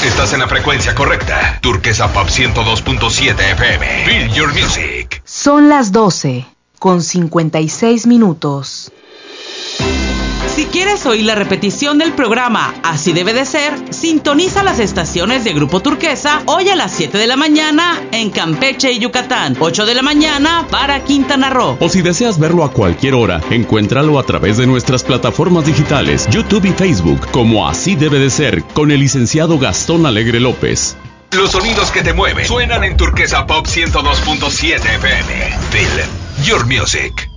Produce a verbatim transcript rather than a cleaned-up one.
Estás en la frecuencia correcta. Turquesa Pop ciento dos punto siete F M. Feel your music. Son las doce con cincuenta y seis minutos. Si quieres oír la repetición del programa Así Debe de Ser, sintoniza las estaciones de Grupo Turquesa hoy a las siete de la mañana en Campeche y Yucatán, ocho de la mañana para Quintana Roo. O si deseas verlo a cualquier hora, encuéntralo a través de nuestras plataformas digitales, YouTube y Facebook, como Así Debe de Ser, con el licenciado Gastón Alegre López. Los sonidos que te mueven suenan en Turquesa Pop ciento dos punto siete F M. Feel your music.